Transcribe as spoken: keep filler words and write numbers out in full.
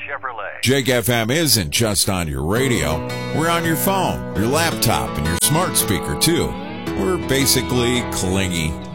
Chevrolet. Jake F M isn't just on your radio. We're on your phone, your laptop, and your smart speaker, too. We're basically clingy.